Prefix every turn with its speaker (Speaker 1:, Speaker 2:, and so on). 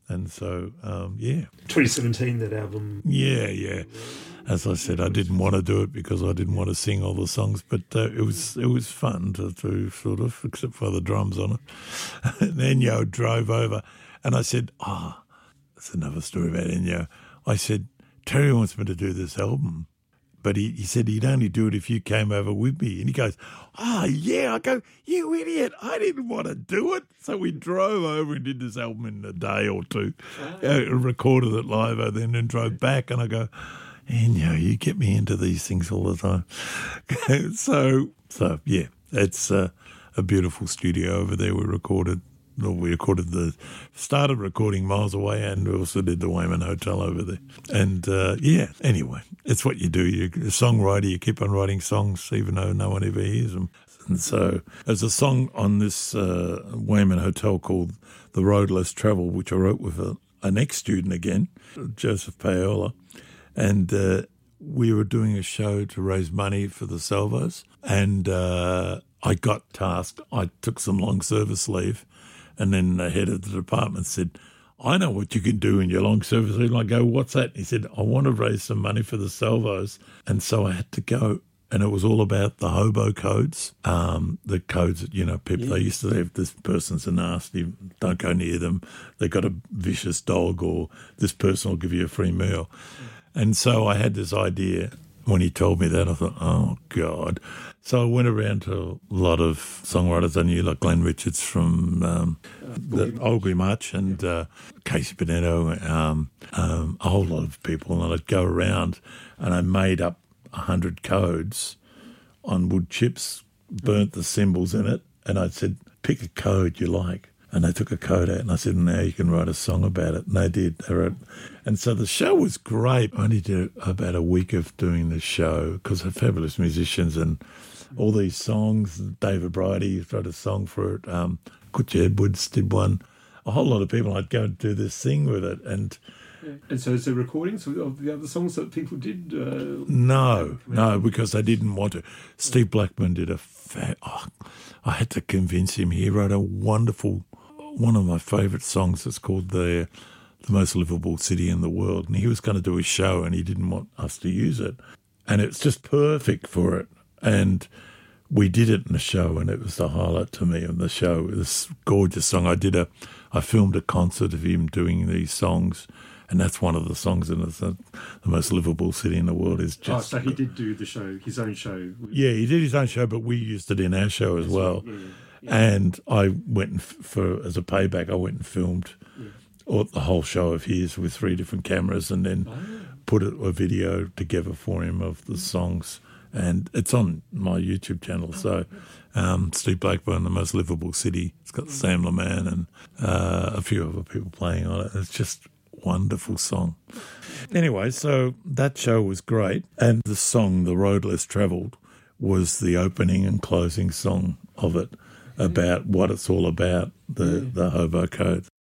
Speaker 1: And so, yeah.
Speaker 2: 2017, that album.
Speaker 1: Yeah. As I said, I didn't want to do it because I didn't want to sing all the songs, but it was fun to sort of, except for the drums on it. And Ennio drove over, and I said, that's another story about Ennio. I said, Terry wants me to do this album, but he said he'd only do it if you came over with me. And he goes, yeah. I go, you idiot, I didn't want to do it. So we drove over and did this album in a day or two, recorded it live then and drove back. And I go, Ennio, you get me into these things all the time. so yeah, it's a beautiful studio over there. Started recording miles away, and we also did the Wayman Hotel over there. And anyway, it's what you do. You're a songwriter, you keep on writing songs even though no one ever hears them. And so there's a song on this Wayman Hotel called The Road Less Travelled, which I wrote with an ex-student again, Joseph Paola. And we were doing a show to raise money for the Salvos, and I got tasked. I took some long service leave, and then the head of the department said, I know what you can do in your long service leave. And I go, what's that? And he said, I want to raise some money for the Salvos. And so I had to go, and it was all about the hobo codes, the codes that, people, they used to have, this person's a nasty, don't go near them, they got a vicious dog, or this person will give you a free meal. And so I had this idea. When he told me that, I thought, oh, God. So I went around to a lot of songwriters I knew, like Glenn Richards from the Aubrey March and Casey Bonetto, a whole lot of people. And I'd go around and I made up 100 codes on wood chips, burnt the symbols in it, and I said, pick a code you like. And they took a code out, and I said, now you can write a song about it. And they did. And so the show was great. I only did about a week of doing the show because they're fabulous musicians and all these songs. David Bridie wrote a song for it. Kutcha Edwards did one. A whole lot of people. I'd go and do this thing with it. And
Speaker 2: so is there recordings of the other songs that people did?
Speaker 1: No, because they didn't want to. Steve Blackman did I had to convince him. He wrote a wonderful, one of my favourite songs. It's called the Most Livable City in the World. And he was going to do a show and he didn't want us to use it. And it's just perfect for it. And we did it in the show, and it was the highlight to me of the show. This gorgeous song. I filmed a concert of him doing these songs. And that's one of the songs in it. The Most Livable City in the World is just...
Speaker 2: so he did do the show, his own show.
Speaker 1: Yeah, he did his own show, but we used it in our show as well. Yeah. And I went as a payback, I went and filmed the whole show of his with 3 different cameras, and then put a video together for him of the songs. And it's on my YouTube channel. So Steve Blackburn, The Most Livable City. It's got Sam Laman and a few other people playing on it. It's just wonderful song. Anyway, so that show was great, and the song The Road Less Travelled was the opening and closing song of it, about what it's all about, the hobo code.